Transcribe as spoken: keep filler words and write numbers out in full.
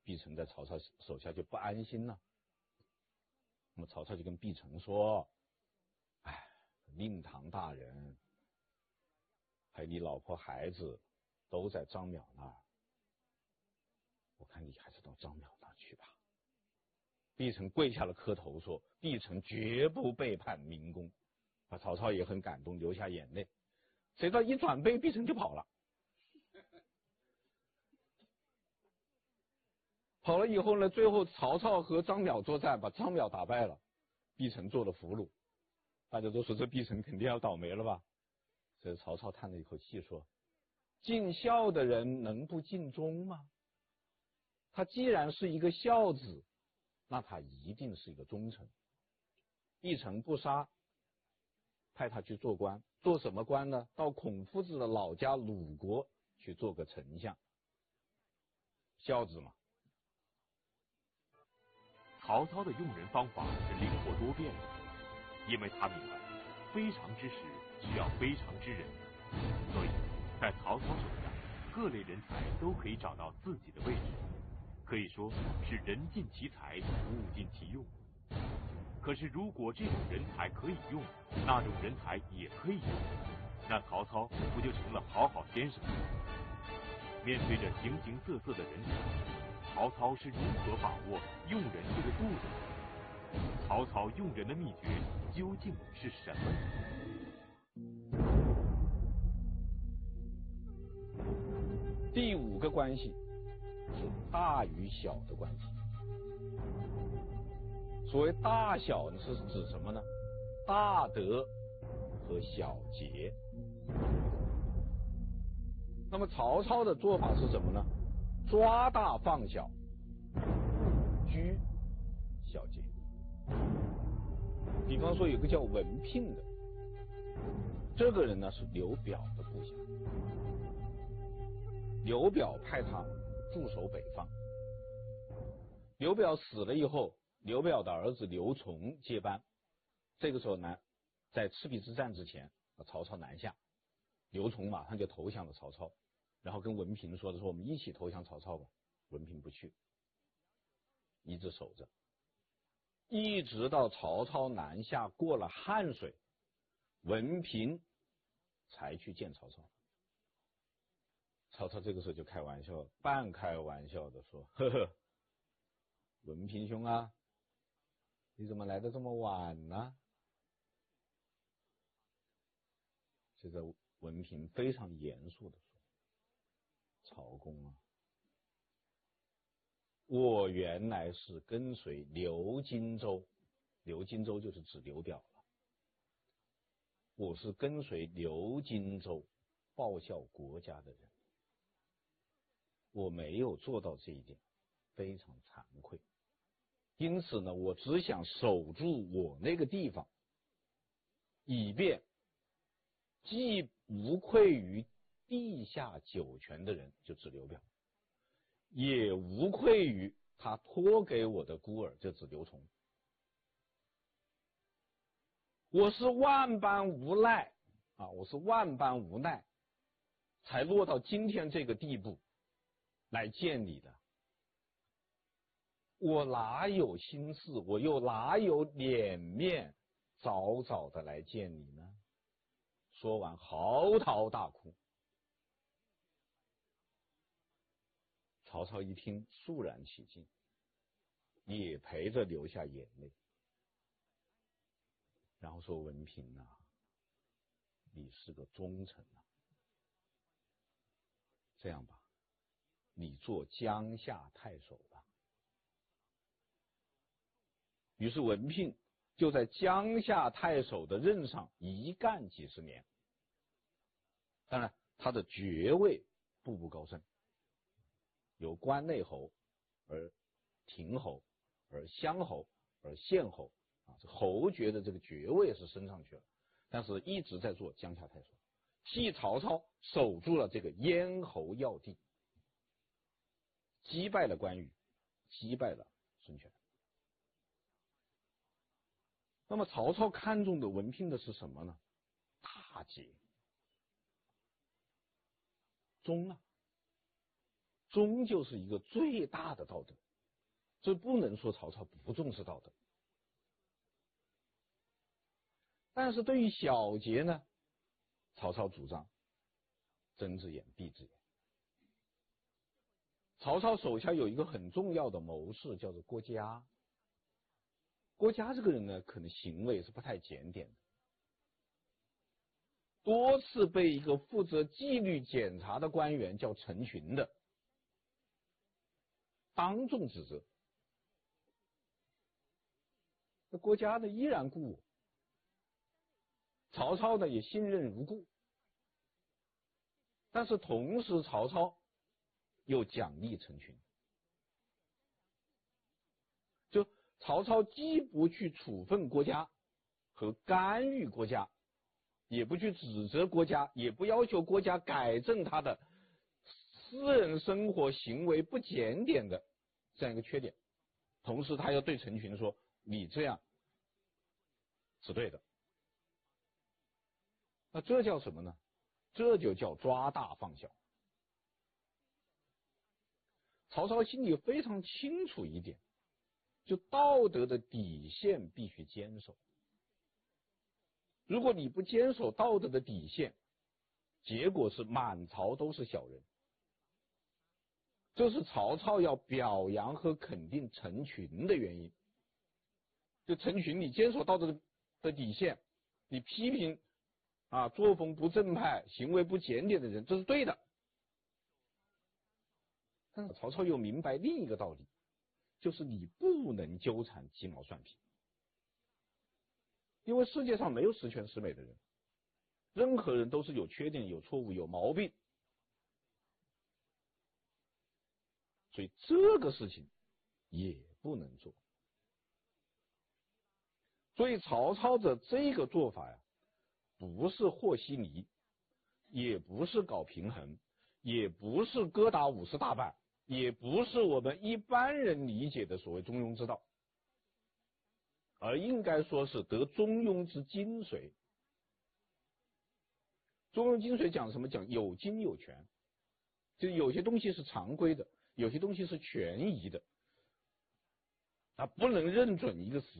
毕城在曹操手下就不安心了。那么曹操就跟毕城说：“哎，令堂大人，还有你老婆孩子都在张邈那儿，我看你还是到张邈那儿去吧。”毕城跪下了磕头说：“毕城绝不背叛明公。”啊，曹操也很感动，流下眼泪。谁知道一转背，毕城就跑了。跑了以后呢，最后曹操和张邈作战，把张邈打败了，毕城做了俘虏。大家都说这毕城肯定要倒霉了吧？所以曹操叹了一口气说：“尽孝的人能不尽忠吗？他既然是一个孝子，那他一定是一个忠臣。毕城不杀，派他去做官，做什么官呢？到孔夫子的老家鲁国去做个丞相，孝子嘛。” 曹操的用人方法是灵活多变的，因为他明白非常之时需要非常之人，所以在曹操手下各类人才都可以找到自己的位置，可以说是人尽其才，物尽其用。可是如果这种人才可以用，那种人才也可以用，那曹操不就成了好好先生吗？面对着形形色色的人才，曹操是如何把握用人这个度的？曹操用人的秘诀究竟是什么呢？ 第五个关系是大与小的关系。所谓大小呢，是指什么呢？大德和小节。那么曹操的做法是什么呢？抓大放小，不拘小节。比方说有个叫文聘的，这个人呢是刘表的部下，刘表派他驻守北方。刘表死了以后，刘表的儿子刘琮接班。这个时候呢，在赤壁之战之前，曹操南下，刘琮马上就投降了曹操，然后跟文聘说的说：“我们一起投降曹操吧。”文聘不去，一直守着，一直到曹操南下过了汉水，文聘才去见曹操。曹操这个时候就开玩笑，半开玩笑的说：“呵呵，文聘兄啊，你怎么来的这么晚呢？”这个文聘非常严肃的说：“曹公啊，我原来是跟随刘荆州，刘荆州就是指刘表了。我是跟随刘荆州报效国家的人，我没有做到这一点，非常惭愧。因此呢，我只想守住我那个地方，以便既无愧于地下九泉的人，就指刘表，也无愧于他托给我的孤儿，就指刘琮。我是万般无奈啊，我是万般无奈才落到今天这个地步来见你的。我哪有心事，我又哪有脸面早早的来见你呢？”说完嚎啕大哭。曹操一听肃然起敬，也陪着流下眼泪，然后说：“文聘啊，你是个忠臣啊，这样吧，你做江夏太守吧。”于是文聘就在江夏太守的任上一干几十年。当然他的爵位步步高升，由关内侯而亭侯而乡侯而县侯啊，这侯爵的这个爵位是升上去了，但是一直在做江夏太守，替曹操守住了这个咽喉要地，击败了关羽，击败了孙权。那么曹操看中的文聘的是什么呢？大节，忠啊， 终究是一个最大的道德，所以不能说曹操不重视道德。但是对于小节呢，曹操主张睁只眼闭只眼。曹操手下有一个很重要的谋士，叫做郭嘉。郭嘉这个人呢，可能行为是不太检点的，多次被一个负责纪律检查的官员叫陈群的当众指责。那郭嘉呢依然故我，曹操呢也信任如故，但是同时曹操又奖励陈群，就曹操既不去处分郭嘉和干预郭嘉，也不去指责郭嘉，也不要求郭嘉改正他的私人生活行为不检点的这样一个缺点，同时他要对陈群说，你这样是对的。那这叫什么呢？这就叫抓大放小。曹操心里非常清楚一点，就道德的底线必须坚守。如果你不坚守道德的底线，结果是满朝都是小人。这是曹操要表扬和肯定陈群的原因。就陈群，你坚守道德的底线，你批评啊作风不正派、行为不检点的人，这是对的。但是曹操又明白另一个道理，就是你不能纠缠鸡毛蒜皮，因为世界上没有十全十美的人，任何人都是有缺点、有错误、有毛病，所以这个事情也不能做。所以曹操的这个做法呀，不是和稀泥，也不是搞平衡，也不是各打五十大板，也不是我们一般人理解的所谓中庸之道，而应该说是得中庸之精髓。中庸精髓讲什么？讲有精有权，就是有些东西是常规的，有些东西是权宜的，啊，不能认准一个死